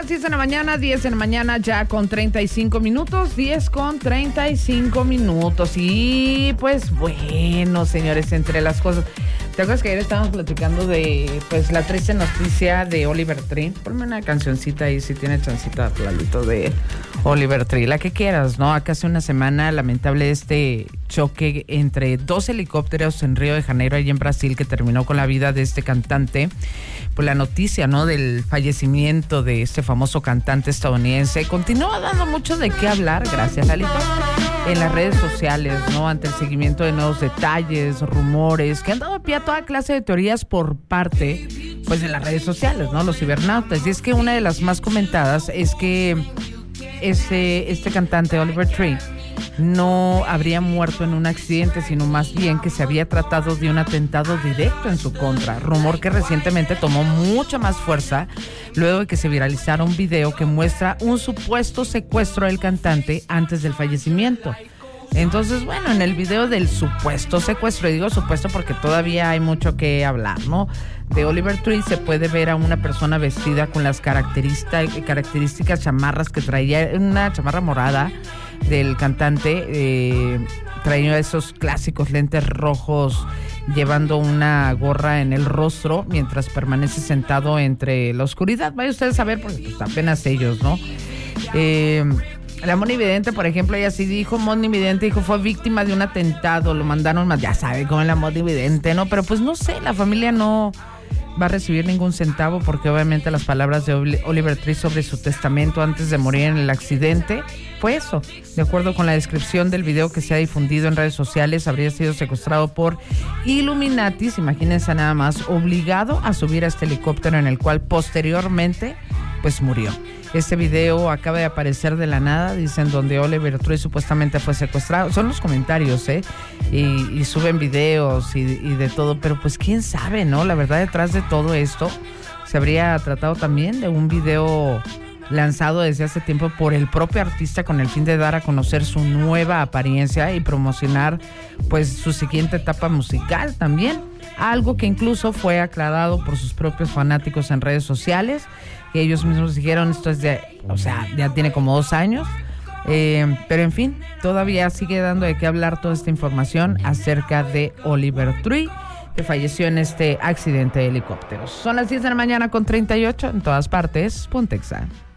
10 de la mañana, 10 de la mañana ya con 35 minutos, 10 con 35 minutos. Y pues bueno, señores, entre las cosas, ¿te acuerdas que ayer estábamos platicando de pues la triste noticia de Oliver Tree? Ponme una cancioncita ahí si tiene chancita, Lalito, de Oliver Tree, la que quieras, ¿no? Acá hace una semana, lamentable choque entre dos helicópteros en Río de Janeiro, allí en Brasil, que terminó con la vida de este cantante. Pues la noticia, ¿no?, del fallecimiento de este famoso cantante estadounidense continúa dando mucho de qué hablar, gracias, Lalito, en las redes sociales, ¿no?, ante el seguimiento de nuevos detalles, rumores, que han dado pie a toda clase de teorías por parte, pues, de las redes sociales, ¿no?, los cibernautas. Y es que una de las más comentadas es que este cantante, Oliver Tree, no habría muerto en un accidente, sino más bien que se había tratado de un atentado directo en su contra, rumor que recientemente tomó mucha más fuerza luego de que se viralizara un video que muestra un supuesto secuestro del cantante antes del fallecimiento. Entonces, bueno, en el video del supuesto secuestro, y digo supuesto porque todavía hay mucho que hablar, ¿no?, de Oliver Tree, se puede ver a una persona vestida con las características chamarras que traía, una chamarra morada del cantante, traía esos clásicos lentes rojos, llevando una gorra en el rostro mientras permanece sentado entre la oscuridad. Vaya ustedes a ver, porque pues apenas ellos, ¿no? La Moni Vidente, por ejemplo, ella sí dijo, Moni Vidente dijo, fue víctima de un atentado, lo mandaron más, ya sabe cómo es la Moni Vidente, ¿no? Pero pues no sé, la familia no va a recibir ningún centavo porque obviamente las palabras de Oliver Tree sobre su testamento antes de morir en el accidente fue eso. De acuerdo con la descripción del video que se ha difundido en redes sociales, habría sido secuestrado por Illuminatis, imagínense nada más, obligado a subir a este helicóptero en el cual posteriormente pues murió. Este video acaba de aparecer de la nada, dicen, donde Oliver Tree supuestamente fue secuestrado. Son los comentarios, y suben videos y de todo, pero pues quién sabe, ¿no? La verdad, detrás de todo esto se habría tratado también de un video lanzado desde hace tiempo por el propio artista con el fin de dar a conocer su nueva apariencia y promocionar pues su siguiente etapa musical también. Algo que incluso fue aclarado por sus propios fanáticos en redes sociales, que ellos mismos dijeron, esto es ya tiene como 2 años, pero en fin, todavía sigue dando de qué hablar toda esta información acerca de Oliver Tree, que falleció en este accidente de helicópteros. Son las 10 de la mañana con 38, en todas partes, Pontexa.